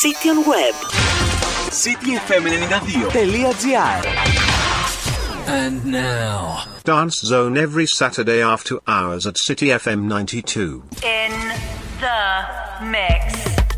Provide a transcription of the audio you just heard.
City on Web. cityfm92.gr. And now, Dance Zone every Saturday after hours at City FM 92. In the mix.